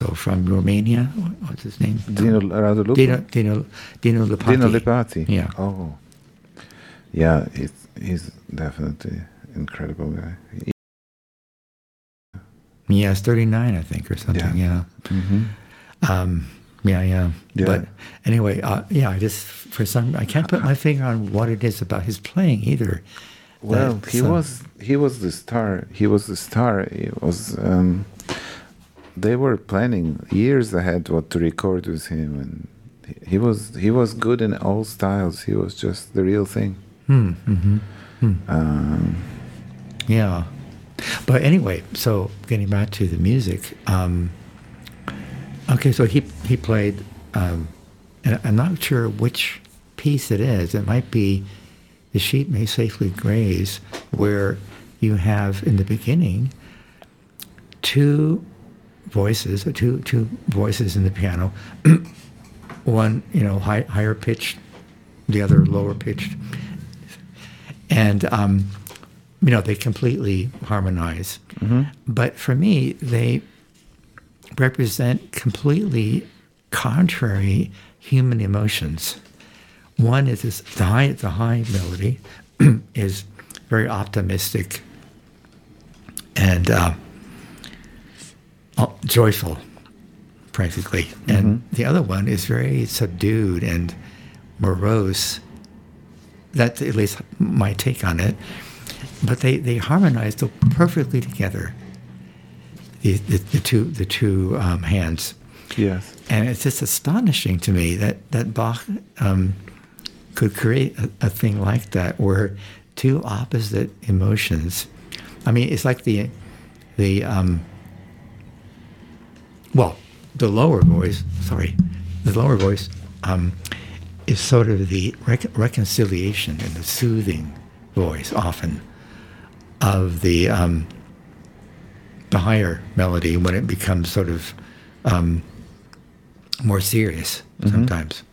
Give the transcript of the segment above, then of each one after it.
from Romania. What's his name? Dino Radulescu? Dino Lipati. Dino Lipati. Yeah. Oh. Yeah, he's definitely incredible guy. Yeah, it's 39, I think, or something. Yeah. Mm-hmm. Yeah. Yeah. But anyway, I can't put my finger on what it is about his playing either. Well, he was the star. He was the star. It was. They were planning years ahead what to record with him, and he was good in all styles. He was just the real thing. Yeah. But anyway, so getting back to the music, okay, so he played, and I'm not sure which piece it is. It might be "The Sheep May Safely Graze," where you have in the beginning two voices in the piano, one higher pitched, the other lower pitched, and they completely harmonize. Mm-hmm. But for me, they represent completely contrary human emotions. One is the high melody is very optimistic and joyful, practically. And the other one is very subdued and morose. That's at least my take on it. But they harmonize so perfectly together. The two hands. Yes. And it's just astonishing to me that Bach could create a thing like that, where two opposite emotions. I mean, it's like the lower voice. Sorry, the lower voice is sort of the reconciliation and the soothing voice, often, of the higher melody when it becomes sort of more serious sometimes.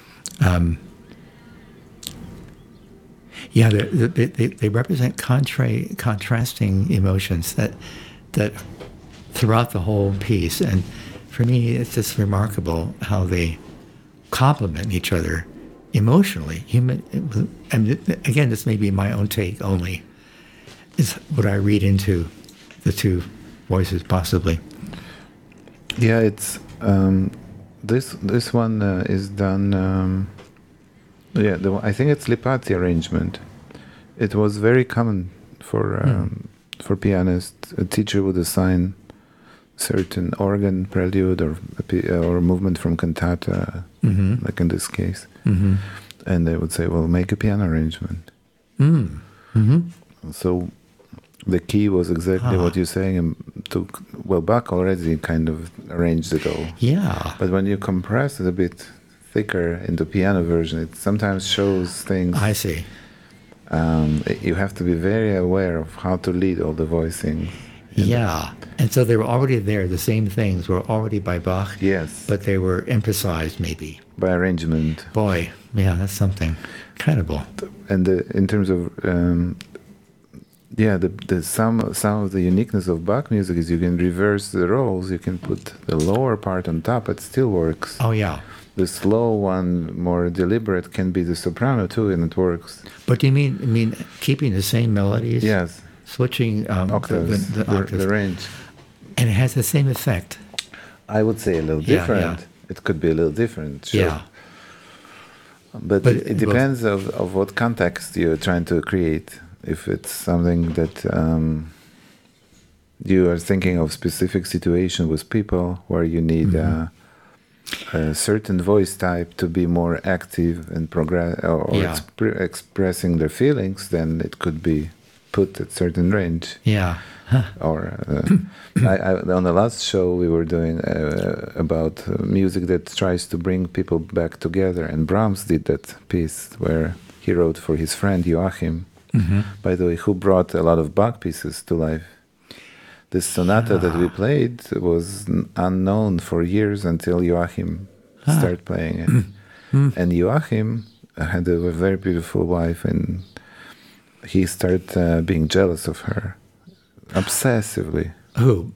They represent contrasting emotions that throughout the whole piece, and for me, it's just remarkable how they complement each other emotionally. And again, this may be my own take only. Is what I read into the two voices, possibly. Yeah, it's this one is done. I think it's Lipati arrangement. It was very common for pianists. A teacher would assign certain organ prelude or movement from cantata, like in this case, and they would say, "Well, make a piano arrangement." So the key was exactly what you're saying. And Bach already kind of arranged it all. Yeah. But when you compress it a bit thicker in the piano version, it sometimes shows things. I see. You have to be very aware of how to lead all the voicing. Yeah. And so they were already there. The same things were already by Bach. Yes. But they were emphasized, maybe. By arrangement. Boy, yeah, that's something incredible. And in terms of some of the uniqueness of Bach music is you can reverse the roles. You can put the lower part on top. It still works. Oh, yeah. The slow one, more deliberate, can be the soprano too, and it works. But do you mean keeping the same melodies? Yes. Switching octaves, the octaves. The range. And it has the same effect. I would say a little different. Yeah. It could be a little different, sure. Yeah. But it depends of what context you're trying to create. If it's something that you are thinking of specific situation with people where you need a certain voice type to be more active and expressing their feelings, then it could be put at certain range. Yeah. Or on the last show we were doing about music that tries to bring people back together, and Brahms did that piece where he wrote for his friend Joachim, by the way, who brought a lot of Bach pieces to life. This sonata that we played was unknown for years until Joachim started playing it. And Joachim had a very beautiful wife, and he started being jealous of her, obsessively. Who?